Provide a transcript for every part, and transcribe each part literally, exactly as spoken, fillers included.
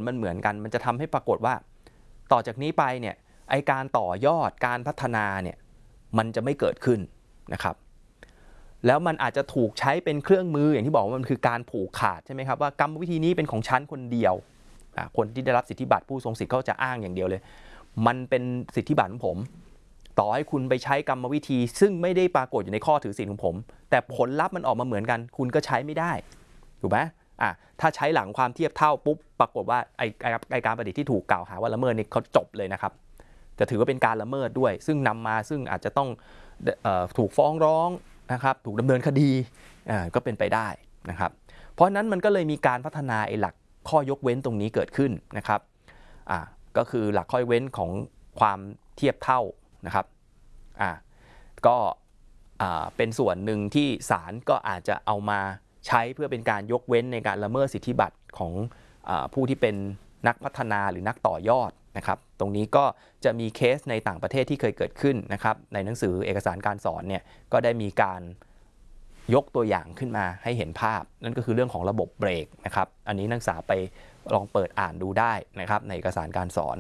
มันเหมือนกันมันจะทำให้ปรากฏว่าต่อจากนี้ไปเนี่ยไอการต่อยอดการพัฒนาเนี่ยมันจะไม่เกิดขึ้นนะครับแล้วมันอาจจะถูกใช้เป็นเครื่องมืออย่างที่บอกว่ามันคือการผูกขาดใช่ไหมครับว่ากรรมวิธีนี้เป็นของฉันคนเดียวคนที่ได้รับสิทธิบัตรผู้ทรงสิทธิ์เขาจะอ้างอย่างเดียวเลยมันเป็นสิทธิบัตรของผมต่อให้คุณไปใช้กรรมวิธีซึ่งไม่ได้ปรากฏอยู่ในข้อถือสิทธิ์ของผมแต่ผลลัพธ์มันออกมาเหมือนกันคุณก็ใช้ไม่ได้ถูกไหมอ่ะถ้าใช้หลังความเทียบเท่าปุ๊บปรากฏว่าไอไอการประดิษฐ์ที่ถูกกล่าวหาว่าละเมิดนี่เขาจบเลยนะครับจะถือว่าเป็นการละเมิดด้วยซึ่งนำมาซึ่งอาจจะต้องเอ่อถูกฟ้องร้องนะครับถูกดำเนินคดีอ่าก็เป็นไปได้นะครับเพราะนั้นมันก็เลยมีการพัฒนาไอหลักข้อยกเว้นตรงนี้เกิดขึ้นนะครับอ่าก็คือหลักข้อยเว้นของความเทียบเท่านะครับอ่าก็อ่าเป็นส่วนหนึ่งที่ศาลก็อาจจะเอามาใช้เพื่อเป็นการยกเว้นในการละเมิดสิทธิบัตรของอ่าผู้ที่เป็นนักพัฒนาหรือนักต่อยอดนะครับตรงนี้ก็จะมีเคสในต่างประเทศที่เคยเกิดขึ้นนะครับในหนังสือเอกสารการสอนเนี่ยก็ได้มีการยกตัวอย่างขึ้นมาให้เห็นภาพนั่นก็คือเรื่องของระบบเบรกนะครับอันนี้นักศึกษาไปลองเปิดอ่านดูได้นะครับในเอกสารการสอน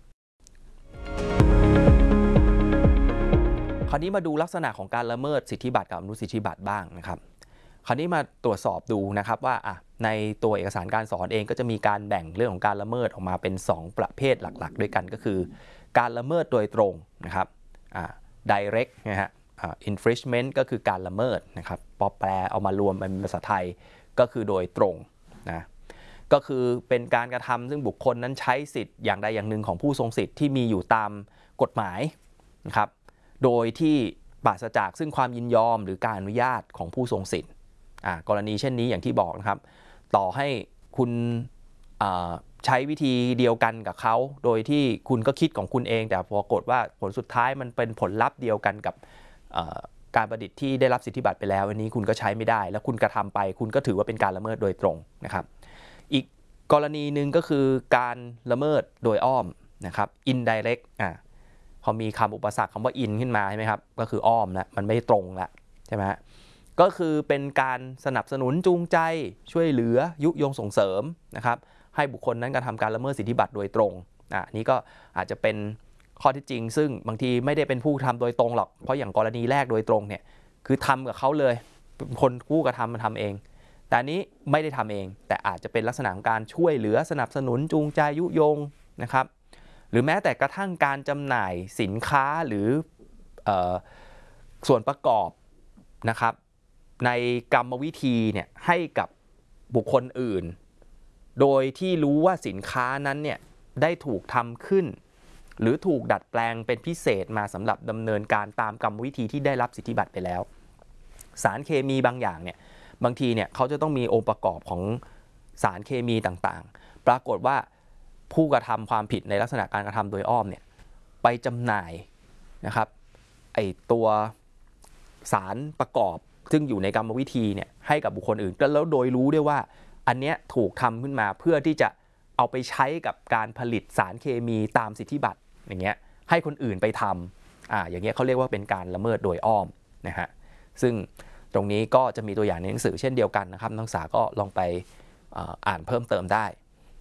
คราวนี้มาดูลักษณะของการละเมิดสิทธิบัตรกับอนุสิทธิบัตรบ้างนะครับคราวนี้มาตรวจสอบดูนะครับว่าอ่ะในตัวเอกสารการสอนเองก็จะมีการแบ่งเรื่องของการละเมิดออกมาเป็นสองประเภทหลักๆด้วยกันก็คือการละเมิดโดยตรงนะครับอ่า direct นะฮะอ่า infringement ก็คือการละเมิดนะครับพอแปลเอามารวมเป็นภาษาไทยก็คือโดยตรงนะก็คือเป็นการกระทำซึ่งบุคคลนั้นใช้สิทธิ์อย่างใดอย่างหนึ่งของผู้ทรงสิทธิ์ที่มีอยู่ตามกฎหมายนะครับโดยที่ปราศจากซึ่งความยินยอมหรือการอนุญาตของผู้ทรงสิทธิ์กรณีเช่นนี้อย่างที่บอกนะครับต่อให้คุณใช้วิธีเดียวกันกับเขาโดยที่คุณก็คิดของคุณเองแต่ปรากฏว่าผลสุดท้ายมันเป็นผลลัพธ์เดียวกันกับการประดิษฐ์ที่ได้รับสิทธิบัตรไปแล้วอันนี้คุณก็ใช้ไม่ได้แล้วคุณกระทำไปคุณก็ถือว่าเป็นการละเมิดโดยตรงนะครับอีกกรณีหนึ่งก็คือการละเมิดโดยอ้อมนะครับ indirect อ่ะพอมีคำอุปสรรคคำว่า in ขึ้นมาใช่ไหมครับก็คืออ้อมแล้วมันไม่ตรงแล้วใช่ไหมฮะก็คือเป็นการสนับสนุนจูงใจช่วยเหลือยุยงส่งเสริมนะครับให้บุคคลนั้นกระทำการละเมิดสิทธิบัตรโดยตรงอ่ะนี้ก็อาจจะเป็นข้อที่จริงซึ่งบางทีไม่ได้เป็นผู้ทำโดยตรงหรอกเพราะอย่างกรณีแรกโดยตรงเนี่ยคือทำกับเขาเลยคนผู้กระทำมันทำเองแต่นี้ไม่ได้ทำเองแต่อาจจะเป็นลักษณะของการช่วยเหลือสนับสนุนจูงใจยุยงนะครับหรือแม้แต่กระทั่งการจำหน่ายสินค้าหรือเอ่อส่วนประกอบนะครับในกรรมวิธีเนี่ยให้กับบุคคลอื่นโดยที่รู้ว่าสินค้านั้นเนี่ยได้ถูกทำขึ้นหรือถูกดัดแปลงเป็นพิเศษมาสำหรับดำเนินการตามกรรมวิธีที่ได้รับสิทธิบัตรไปแล้วสารเคมีบางอย่างเนี่ยบางทีเนี่ยเขาจะต้องมีองค์ประกอบของสารเคมีต่างๆปรากฏว่าผู้กระทำความผิดในลักษณะการกระทำโดยอ้อมเนี่ยไปจำหน่ายนะครับไอตัวสารประกอบซึ่งอยู่ในกรรมวิธีเนี่ยให้กับบุคคลอื่นแล้วโดยรู้ด้วยว่าอันเนี้ยถูกทำขึ้นมาเพื่อที่จะเอาไปใช้กับการผลิตสารเคมีตามสิทธิบัตรอย่างเงี้ยให้คนอื่นไปทำอ่าอย่างเงี้ยเขาเรียกว่าเป็นการละเมิดโดยอ้อมนะฮะซึ่งตรงนี้ก็จะมีตัวอย่างในหนังสือเช่นเดียวกันนะครับนักศึกษาก็ลองไปอ่านเพิ่มเติมได้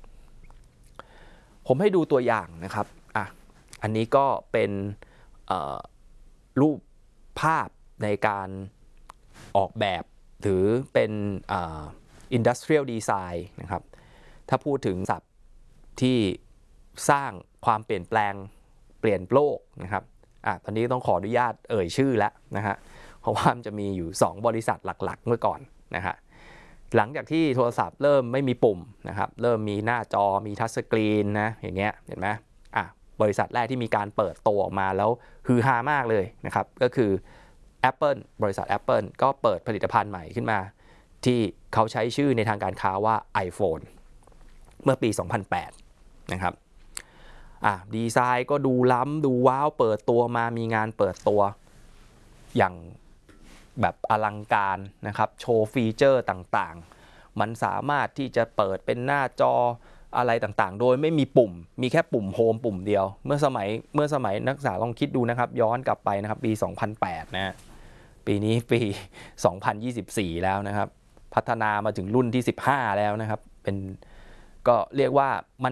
ผมให้ดูตัวอย่างนะครับอ่ะอันนี้ก็เป็นรูปภาพในการออกแบบหรือเป็น industrial design นะครับถ้าพูดถึงศัพท์ที่สร้างความเปลี่ยนแปลงเปลี่ยนโลกนะครับอ่ะตอนนี้ต้องขออนุญาตเอ่ยชื่อแล้วนะฮะเพราะว่ามันจะมีอยู่สองบริษัทหลักๆเมื่อก่อนนะฮะหลังจากที่โทรศัพท์เริ่มไม่มีปุ่มนะครับเริ่มมีหน้าจอมีทัชสกรีนนะอย่างเงี้ยเห็นไหมอ่ะบริษัทแรกที่มีการเปิดตัวออกมาแล้วฮือฮามากเลยนะครับก็คือ Apple บริษัท Apple ก็เปิดผลิตภัณฑ์ใหม่ขึ้นมาที่เขาใช้ชื่อในทางการค้าว่า iPhone เมื่อปี สองพันแปด นะครับอ่ะดีไซน์ก็ดูล้ำดูว้าวเปิดตัวมามีงานเปิดตัวอย่างแบบอลังการนะครับโชว์ฟีเจอร์ต่างๆมันสามารถที่จะเปิดเป็นหน้าจออะไรต่างๆโดยไม่มีปุ่มมีแค่ปุ่มโฮมปุ่มเดียวเมื่อสมัยเมื่อสมัยนักศึกษาลองคิดดูนะครับย้อนกลับไปนะครับปี สองพันแปด นะปีนี้ปี สองพันยี่สิบสี่ แล้วนะครับพัฒนามาถึงรุ่นที่สิบห้าแล้วนะครับเป็นก็เรียกว่ามัน